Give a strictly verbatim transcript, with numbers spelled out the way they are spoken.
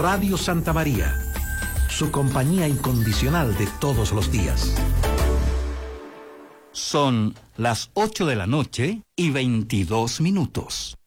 Radio Santa María, su compañía incondicional de todos los días. Son las ocho de la noche y veintidós minutos.